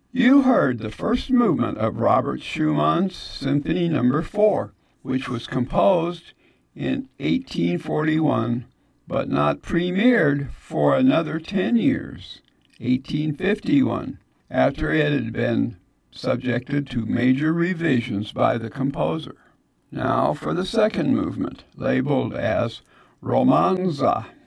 You heard the first movement of Robert Schumann's Symphony No. 4, which was composed in 1841, but not premiered for another 10 years, 1851, after it had been subjected to major revisions by the composer. Now for the second movement, labeled as Romanza.